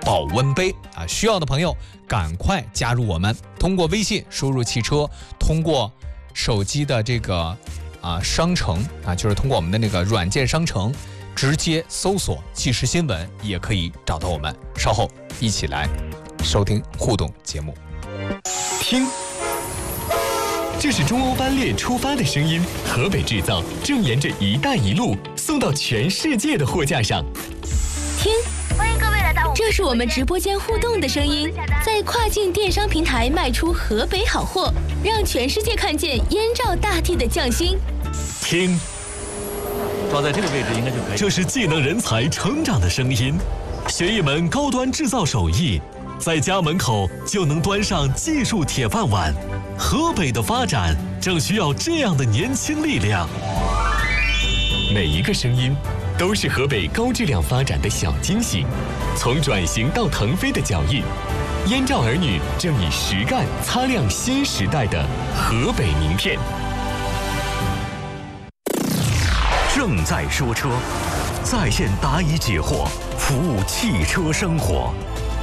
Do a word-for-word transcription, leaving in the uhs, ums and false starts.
保温杯啊！需要的朋友赶快加入我们，通过微信输入汽车，通过手机的这个啊商城啊，就是通过我们的那个软件商城直接搜索即时新闻，也可以找到我们。稍后一起来收听互动节目。 听，这是中欧班列出发的声音，河北制造正沿着“一带一路”送到全世界的货架上。 听，欢迎各位来到，这是我们直播间互动的声音，在跨境电商平台卖出河北好货，让全世界看见燕赵大地的匠心。 听， 抓在这个位置应该就可以。 这是技能人才成长的声音，学一门高端制造手艺，在家门口就能端上技术铁饭碗。河北的发展正需要这样的年轻力量。每一个声音都是河北高质量发展的小惊喜，从转型到腾飞的脚印，燕赵儿女正以实干擦亮新时代的河北名片。 正在说车，在线答疑解惑，服务汽车生活。